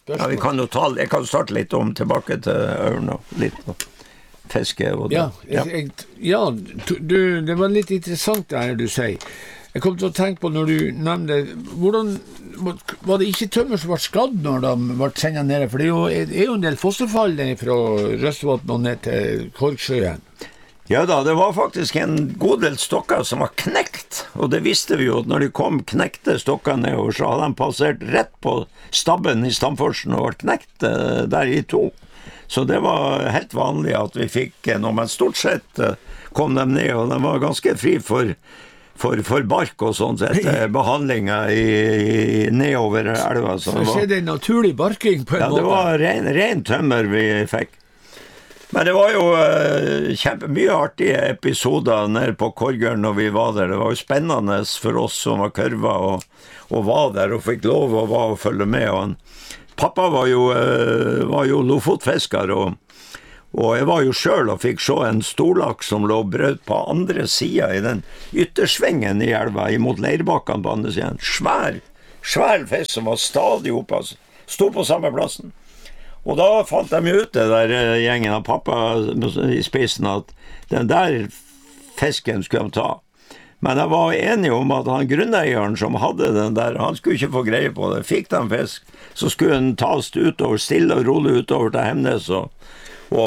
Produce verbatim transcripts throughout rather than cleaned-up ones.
Ja, vi kan jo ta, jeg kan starte litt om tilbake til ørn og litt og fiske. Og ja, jeg, jeg, ja du, det var litt interessant det her du sier. Jeg kom til å tenke på når du nevnte, hvordan var det ikke tømmer som var skadd når de ble sendt nede? For det er jo, er jo en del fosterfall fra Røstvatn og ned til Korksjøen. Ja da, det var faktisk en god del stokker som var knekt, og det visste vi jo, at når de kom knekte stokker nedover, så hadde de passert rett på stabben i Stamforsen og vært knekt der i to. Så det var helt vanlig at vi fikk noe, men stort sett kom de ned, og de var ganske fri for, for, for bark og sånt, etter behandlinger i, i nedover elva. Så det skjedde en naturlig barking på en ja, måte? Ja, det var ren, ren tømmer vi fikk. Men det var jo uh, kjempe mye artige episoder nede på Korgøren når vi var der. Det var jo spennende for oss som var kørva og, og var der og fikk lov å være og følge med. Og han, pappa var jo, uh, var jo lofotfisker, og, og jeg var jo selv og fikk se en storlaks som lå brød på andre siden i den yttersvingen i elva, imot Leirbakken på andre siden. Svær, svær fisk som var stadig oppe, altså. Stod på samme plassen. Og da fant de ut det der gjengen av pappa i spissen at den der fisken skulle de ta. Men jeg var enig om at han grunneieren som hadde den der, han skulle ikke få greie på det. Fikk de fisk, så skulle den tas utover, stille og rolig utover til Hemnes og, og,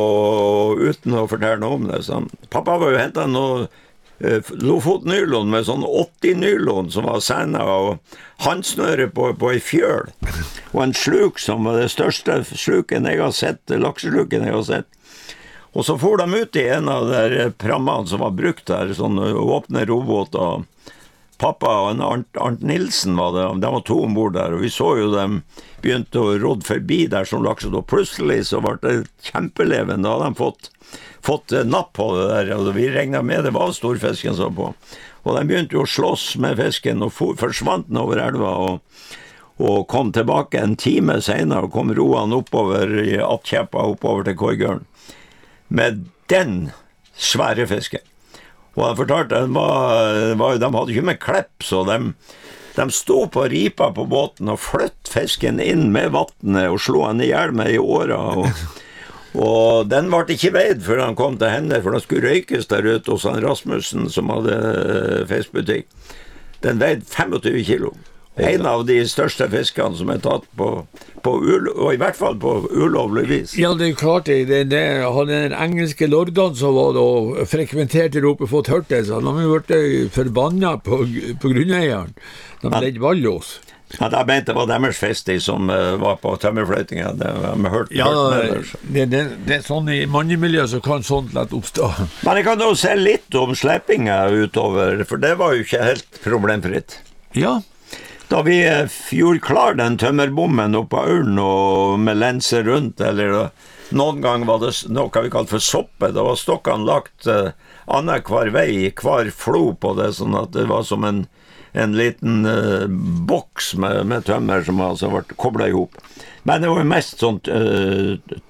og uten å fortelle noe om det. Så pappa var jo hentet noe Lofotnylon med sånn åtti-nylon som var sena, og handsnøre på, på en fjøl, og en sluk som var det største sluken jeg har sett, laksesluken jeg har sett. Og så for de ut i en av de prammene som var brukt der, sånn åpne robot, og pappa og en Arnt, Arnt Nilsen var det, de var to ombord der, og vi så jo dem begynte å råde forbi der som lakset, og plutselig så var det kjempeleven, da hadde de fått fått napp på det der, og vi regnet med det var storfisken som på. Og de begynte jo å slåss med fisken, og for, forsvant den over elva, og, og kom tilbake en time senere, og kom roen oppover i Attkjeppa, oppover til Korgøren, med den svære fisken. Og jeg fortalte, de, var, var, de hadde ikke med klepp, så de, de stod på ripa på båten, og fløtt fisken inn med vattnet, og slo han i hjel med i åra, og Og den ble ikke veid før han kom til henne, for den skulle røykes der ute hos han Rasmussen, som hadde fiskbutikk. Den veide tjuefem kilo. En av de største fiskene som er tatt på, på ul, og i hvert fall på ulovlig vis. Ja, det er klart det. det, det han den engelske lordene som var da frekventert i Europa fått hørt det, så han har jo vært forbannet på, på grunneieren. De ble ikke valgås. Ja, da mente det var deres festi som uh, var på tømmerfløytingen. Det har vi hørt, ja, hørt med det. Det, det, det er sånn i mannemiljøet så kan sånt lett oppstå. Men jeg kan jo se litt om sleppinga utover, for det var jo ikke helt problemfritt. Ja. Da vi uh, gjorde klar den tømmerbommen oppe på Ørn og med lenser rundt, eller uh, noen gang var det noe vi kalte for soppe, da var stokkene lagt uh, annet hver vei, hver flo på det, sånn at det var som en en liten uh, boks med, med tømmer som altså ble koblet ihop. Men det var jo mest sånt uh,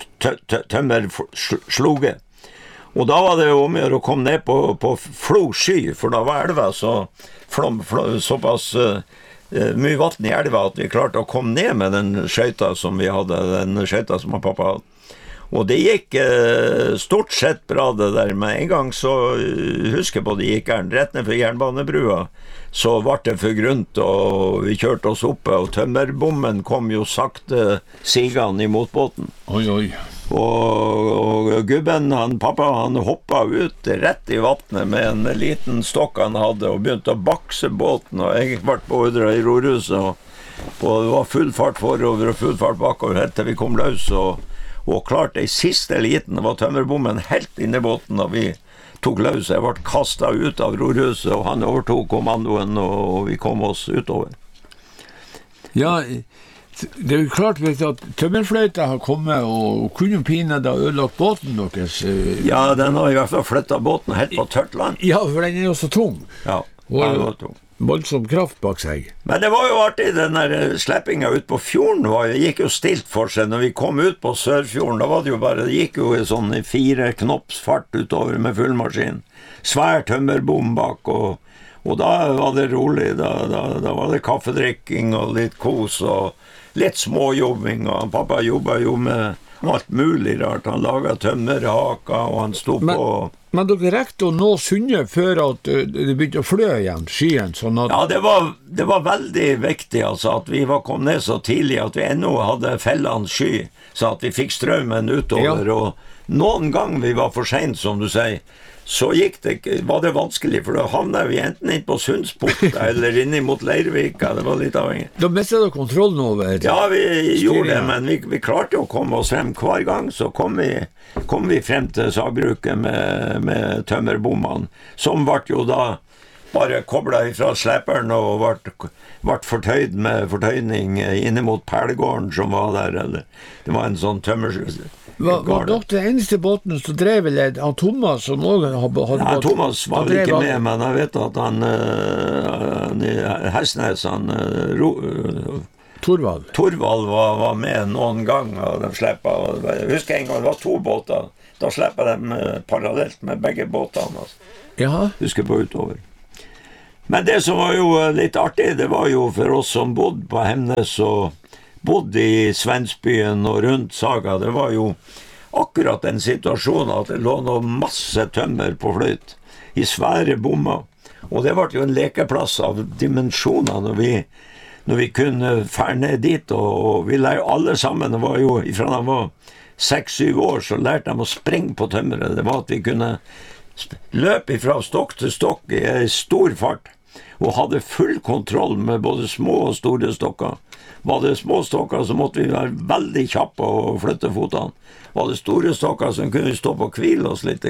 tømmersloge. Og da var det jo om å komme ned på, på flosky, for da var elva så flom, flom, såpass uh, mye vatten i elva at vi klarte å komme ned med den skøyta som vi hadde, den skøyta som pappa hadde. Og det gikk eh, stort sett bra det der, men en gang så uh, husker jeg på det gikk rett ned for jernbanebrua, så var det for grunt, og vi kjørte oss oppe, og tømmerbommen kom jo sakte sigende imot båten. Oi, oi. Og, og gubben, han, pappa, han hoppet ut rett i vattnet med en liten stokk han hadde, og begynte å bakse båten, og jeg ble beordret i rorhuset, og, og det var full fart forover og full fart bakover, helt til vi kom løs, og Og klart, i siste liten var tømmerbommen helt inne i båten, og vi tok løs. Jeg ble kastet ut av rorhuset, og han overtok kommandoen, og vi kom oss utover. Ja, det er jo klart vet du, at tømmerfløyta har kommet, og kunne pine da ødelagt båten deres. Ja, den har i hvert fall flyttet båten helt på tørt land. Ja, for den er jo så tung. Ja, den var tung. Voldsom kraft bak seg. Men det var jo artig, den der sleppinga ut på fjorden var, det gikk jo stilt for seg. Når vi kom ut på Sørfjorden, da var det jo bare, det gikk jo i sånn fire knops fart utover med full maskin. Svær tømmerbom bak, og, Og da var det rolig, da, da, da var det kaffedrikking og litt kos og litt småjobbing, og pappa jobbet jo med alt mulig rart. Han laget tømmerhaka, og han stod men, på... Men dere rekte å nå Sunne før at uh, det begynte å flø igjen, skyen, sånn at... Ja, det var, det var veldig viktig, altså, at vi var kommet ned så tidlig, at vi ennå hadde fellene sky, så at vi fikk strømmen utover, ja. Og noen gang vi var for sent, som du sier, så gikk det, var det vanskelig, for da havnet vi enten inn på Sundsporta eller inn mot Leirvika, det var litt avhengig. Da mistet du kontrollen over? Ja, vi gjorde det, men vi, vi klarte å komme oss frem hver gang, så kom vi, kom vi frem til sagbruket med, med tømmerbommene, som ble jo da bare koblet fra sleperen og ble, ble fortøyd med fortøyning inne mot Perlegården som var der, eller det var en sånn tømmer... Var, var dere den eneste båten som drev, eller han Thomas som også hadde, hadde ja, Thomas var vel ikke med, han, men jeg vet at han, han Hestnes, han ro, Torvald Torvald var, var med noen gang, og de sleppet, jeg husker en gang det var to båter, da sleppet de parallelt med begge båtene, altså. Jaha. Husker på utover. Men det som var jo litt artig, det var jo for oss som bodde på Hemnes og bodde i Svensbyen og rundt Saga, det var jo akkurat den situasjonen at det lå noe masse tømmer på fløyt i svære bommer, og det var jo en lekeplass av dimensjoner når vi, når vi kunne fære ned dit, og, og vi lærte alle sammen, det var jo fra da var seks-syv år, så lærte de å springe på tømmeret, det var at vi kunne løpe fra stokk til stokk i stor fart, og hadde full kontroll med både små og store stokker. Var det små stokker, så måtte vi være veldig kjappe og flytte fotene. Var det store stokker, så kunne vi stå på og hvile oss litt.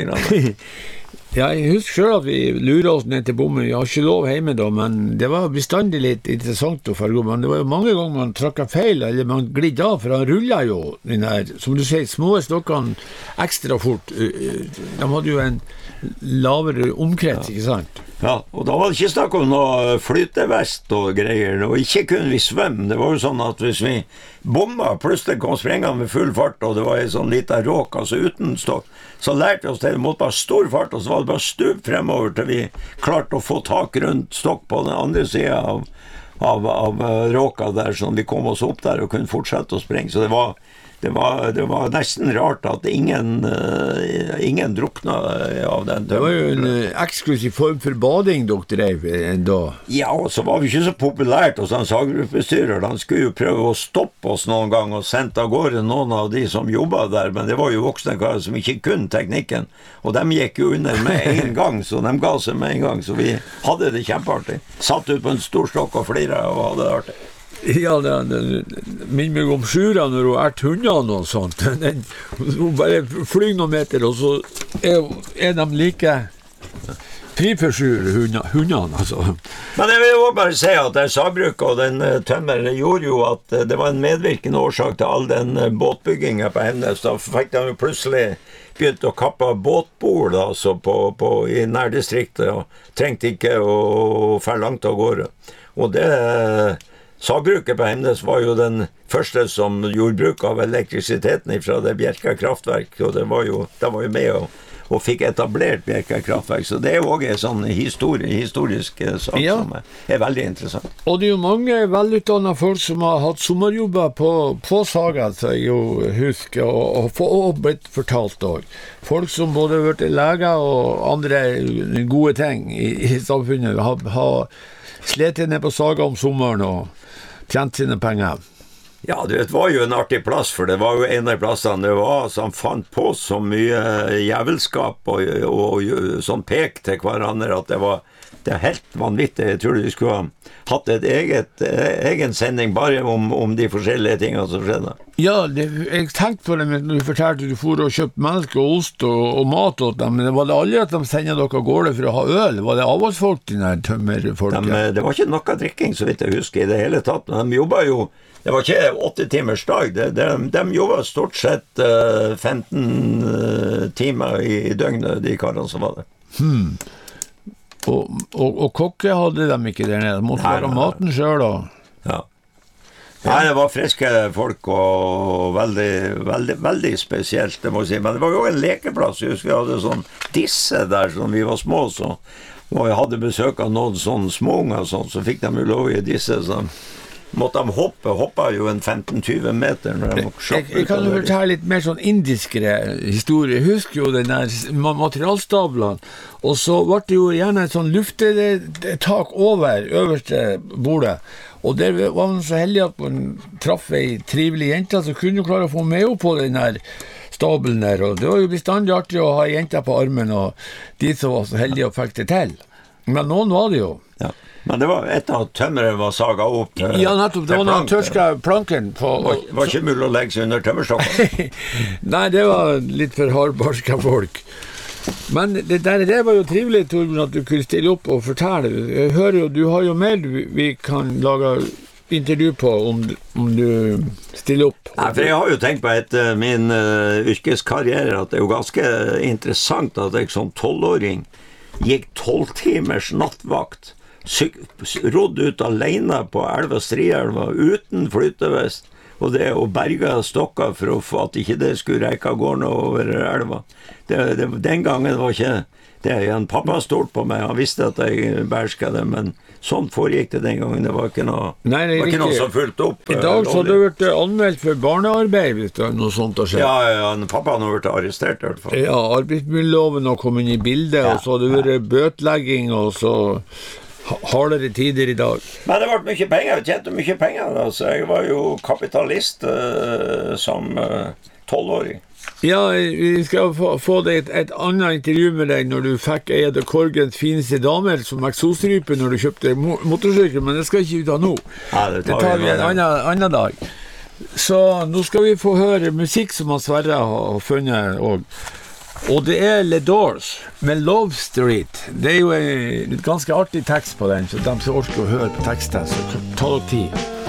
Ja, jeg husker selv at vi lurer oss ned til bommen. Vi har ikke lov hjemme da, men det var bestandig litt interessant å følge. Men det var jo mange ganger man trakket feil, eller man glidde av, for han rullet jo den her, som du sier, små stokkene ekstra fort. De hadde jo en lavere omkrets, ikke sant? Ja, og da var det ikke snakk om noe flytevest og greier, og ikke kunne vi svømme. Det var jo sånn at hvis vi bomma, plutselig kom sprengene med full fart, og det var en sånn liten råk, altså uten stokk, så lærte vi oss det, det måtte bare stor fart, og så var det bare stup fremover til vi klarte å få tak rundt stokk på den andre siden av, av, av råka der, sånn vi kom oss opp der og kunne fortsette å sprenge. Så det var Det var, det var nesten rart at ingen, uh, ingen drukna av den. Det var jo en uh, eksklusiv form for bading dere drev da. Ja, og så var vi ikke så populært hos han saggruppbestyrer. Han skulle jo prøve å stoppe oss noen gang og sendte av gårde noen av de som jobbet der, men det var jo voksne karer som ikke kunne teknikken. Og de gikk jo under med en gang, så de ga seg med en gang, så vi hadde det kjempeartig. Satt ut på en stor stokk og flira og hadde det artig. Ja, det, det minner meg om Sjura når hun ert hundene og sånt. Den, hun bare flyr noen meter, og så er, er de like fri for Sjur, hundene, hundene, altså. Men jeg vil jo bare si at det sagbruk og den tømmer gjorde jo at det var en medvirkende årsak til all den båtbyggingen på Hemnes. Da fikk de jo plutselig begynt å kappe båtbord altså på, på, i nærdistriktet, og trengte ikke å, å fære langt av gårde. Og det... Sagbruket på Hemnes var jo den første som gjorde bruk av elektrisiteten fra det Bjerka kraftverk, og det var jo, det var jo med og, og fikk etablert Bjerka kraftverk, så det er jo også en sånn histori, historisk sak ja. Som er, er veldig interessant. Og det er jo mange velutdannede folk som har hatt sommerjobber på, på Saga, så jeg jo husker, og, og, og blitt fortalt også. Folk som både har vært leger og andre gode ting i, i samfunnet, har, har slet ned på Saga om sommeren og tjent sine penger. Ja, det var jo en artig plass, for det var jo en av plassene det var som fant på så mye jævelskap og, og, og sånn pek til hverandre at det var det er helt vanvittig. Jeg tror vi skulle ha hatt et eget, egen sending bare om, om de forskjellige tingene som skjedde. Ja, det, jeg tenkte på det når du fortalte at du for og kjøpte melk og ost og, og mat åt dem, men det var det aldri at de sendte dere gårde for å ha øl? Var det avholdsfolk, de der tømmerfolk? De, det var ikke noe drikking, så vidt jeg husker, i det hele tatt, men de jobbet jo, det var ikke åtte timers dag, de, de, de jobbet stort sett uh, femten uh, timer i, i døgnet, de karene som var der. Hmm. Og, og, og kokke hadde de ikke der nede, måtte være maten selv da. Ja. Nei, det var friske folk og veldig, veldig, veldig spesielt, det må jeg si. Men det var jo en lekeplass. Jeg husker vi hadde sånn disse der som vi var små, så og jeg hadde besøk av noen sånne småunger, sånn, så fikk de jo lov i disse, så måtte de hoppe, hoppa jo en femten til tjue meter. Når de jeg, jeg kan jo fortelle litt mer sånn indiskere historie. Jeg husker jo den der materialstablene, og så ble det jo gjerne et sånn luftetak over øverste bordet. Og der var man så heldig at man traff ei trivelig jente, så kunne jo klare å få med henne på den der stabelen der, og det var jo bestandig artig å ha jenter på armen, og de som var så heldige og fikk det til. Men noen var det jo. Ja. Men det var et av tømmeret var saga opp til, ja, nettopp, det var noen tørska planken på... Var, var ikke mulig å legge seg under tømmerstokken? Nei, det var litt for hardbarska folk. Men det der det var jo trivelig, Torbjørn, at du kunne stille opp og fortelle. Jeg hører jo, du har jo mer vi kan lage intervju på om, om du stiller opp. Nei, for jeg har jo tenkt på etter min uh, yrkeskarriere at det er jo ganske interessant at jeg som tolvåring gikk tolv timers nattvakt, rodd ut alene på elva Strielva uten flytevest, og det å berge stokker for å få at ikke det skulle reike av gården over elva. Det, det, den gangen var ikke det en pappa stort på meg, han visste at jeg bersket det, men sånn foregikk det den gangen, det var ikke noe, Nei, det var ikke noe som fulgte opp. I dag så har det vært anmeldt for barnearbeid, hvis det er noe sånt å skje. Ja, ja, pappa har vært arrestert i hvert fall. Ja, arbeidsmiljøloven har kommet inn i bildet, ja, og så har det vært ja. bøtlegging, og så hardere tider i dag. Men det ble mye penger, jeg tjente mye penger, altså. Jeg var jo kapitalist uh, som tolvåring. Uh, Ja, vi skal få, få deg et, et annet intervju med deg når du fikk ei av Korgens fineste damer som eksosrype når du kjøpte motorsykkel, men det skal ikke ut av nå. Ja, det, tar det tar vi en annen, annen dag. Så nå skal vi få høre musikk som han Sverre har funnet, og, og det er Le Doors med Love Street. Det er jo en ganske artig tekst på den, så de som orker å høre på teksten, så ta dere tid.